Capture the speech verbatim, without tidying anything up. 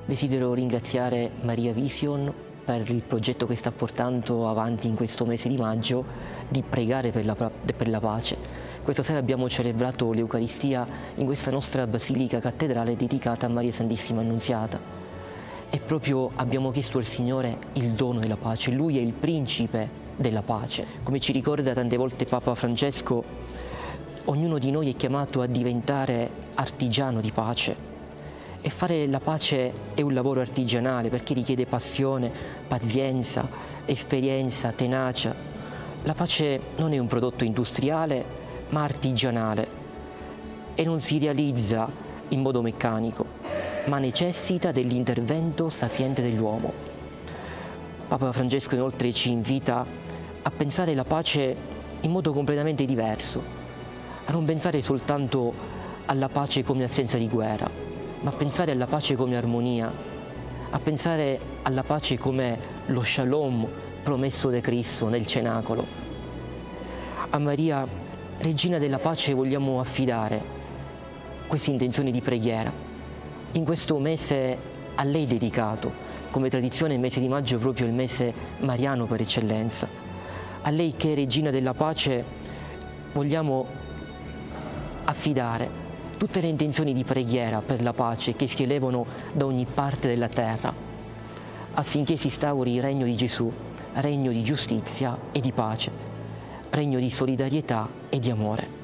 Desidero ringraziare Maria Vision per il progetto che sta portando avanti in questo mese di maggio di pregare per la, per la pace. Questa sera abbiamo celebrato l'Eucaristia in questa nostra Basilica Cattedrale dedicata a Maria Santissima Annunziata. E proprio abbiamo chiesto al Signore il dono della pace. Lui è il principe della pace. Come ci ricorda tante volte Papa Francesco, ognuno di noi è chiamato a diventare artigiano di pace. E fare la pace è un lavoro artigianale perché richiede passione, pazienza, esperienza, tenacia. La pace non è un prodotto industriale, ma artigianale e non si realizza in modo meccanico, ma necessita dell'intervento sapiente dell'uomo. Papa Francesco inoltre ci invita a pensare la pace in modo completamente diverso, a non pensare soltanto alla pace come assenza di guerra, ma a pensare alla pace come armonia, a pensare alla pace come lo shalom promesso da Cristo nel cenacolo. A Maria, Regina della Pace, vogliamo affidare queste intenzioni di preghiera. In questo mese a lei dedicato, come tradizione il mese di maggio è proprio il mese mariano per eccellenza. A lei che è Regina della Pace vogliamo affidare tutte le intenzioni di preghiera per la pace che si elevano da ogni parte della terra, affinché si instauri il regno di Gesù, regno di giustizia e di pace, regno di solidarietà e di amore.